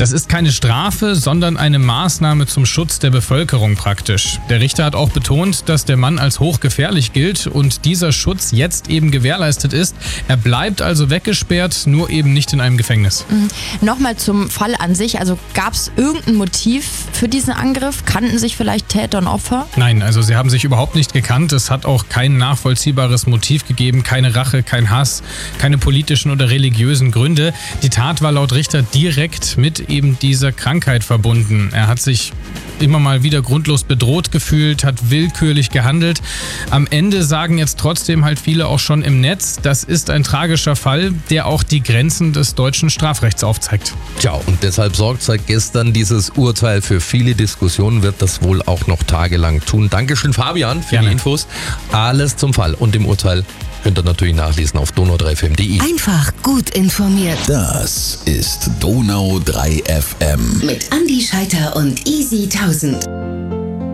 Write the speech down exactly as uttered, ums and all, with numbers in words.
Das ist keine Strafe, sondern eine Maßnahme zum Schutz der Bevölkerung praktisch. Der Richter hat auch betont, dass der Mann als hochgefährlich gilt und dieser Schutz jetzt eben gewährleistet ist. Er bleibt also weggesperrt, nur eben nicht in einem Gefängnis. Mhm. Nochmal zum Fall an sich. Also gab es irgendein Motiv für diesen Angriff? Kannten sich vielleicht Täter und Opfer? Nein, also sie haben sich überhaupt nicht gekannt. Es hat auch kein nachvollziehbares Motiv gegeben, keine Rache, kein Hass, keine politischen oder religiösen Gründe. Die Tat war laut Richter direkt mit eben dieser Krankheit verbunden. Er hat sich immer mal wieder grundlos bedroht gefühlt, hat willkürlich gehandelt. Am Ende sagen jetzt trotzdem halt viele auch schon im Netz, das ist ein tragischer Fall, der auch die Grenzen des deutschen Strafrechts aufzeigt. Tja, und deshalb sorgt seit gestern dieses Urteil für viele Diskussionen, wird das wohl auch noch tagelang tun. Dankeschön, Fabian, für Gerne. die Infos. Alles zum Fall und dem Urteil könnt ihr natürlich nachlesen auf donau drei F M punkt de. Einfach gut informiert. Das ist Donau drei F M. Mit Andi Scheiter und Easy tausend.